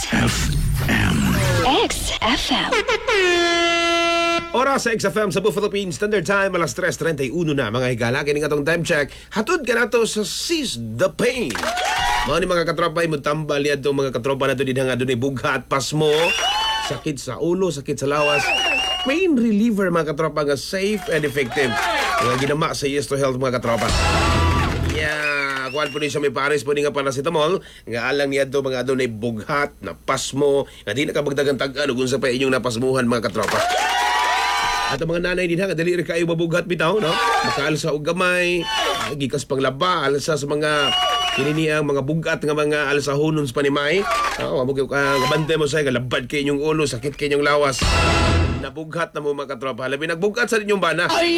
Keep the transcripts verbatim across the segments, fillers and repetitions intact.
F M. X-F M. Oras sa X F M sa Philippine Standard Time, alas tres thirty-one na mga higala. Kini nga tong time check. Hatod ka na to sa Seize the Pain. Mga ni mga katropa ay magtambal yan itong mga katropa na to din nga doon ay bughat, pasmo, sakit sa ulo, sakit sa lawas. Pain reliever mga katropa nga safe and effective. Nga ginama sa Yes to Health mga katropa. Yeah, kuhan po ni siya may pares po ni nga paracetamol. Nga alang niya to mga doon ay bughat, na pasmo, nga di nakabagdagang tag-ano kung sa pa inyong napasmuhan mga katropa. At ang mga nanay din ha, dali rin kayo mabughat bitaw, no? Makaalsa og gamay, gikas panglaba, alsa sa mga kininiyang mga bugat nga mga alsahonon sa panimay. Oo, mo ka gabante mo sa galabad kay inyong ulo, sakit kay inyong lawas. Nabughat na mo mga katropa. Labi nagbughat sa inyong bana. Ay!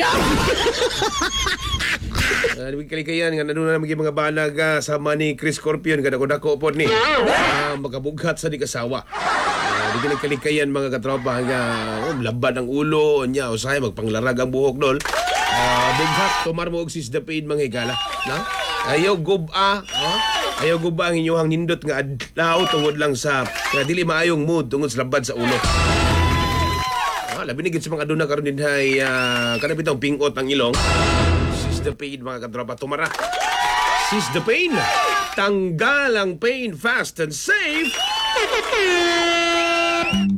Uh, kalikayan nga nanuna na mga banag uh, sama ni Chris Scorpion kada ko dako po ni. Uh, magabughat sa di kasawa. Hindi uh, kalikayan mga katropa nga oh, laban ang ulo niya usahay magpanglarag ang buhok dol. Uh, bughat tumar mo og Seize the Pain mga higala, no? Ayaw guba, no? Ayaw guba ang inyong nindot nga adlaw tungod lang sa nga dili maayong mood tungod sa labad sa ulo. Ah, labi ni gid sa mga aduna karon din hay uh, kana bitong pingot ang ilong. Seize the Pain mga katropa, tumara. Seize the Pain. Tanggal ang pain fast and safe.